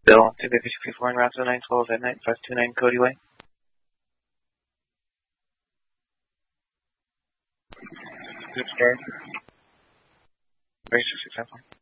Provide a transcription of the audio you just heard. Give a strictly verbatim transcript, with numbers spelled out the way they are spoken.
Bill, two baby six four, route nine twelve at night, five two nine Cody Way. Good start. Very six six five one.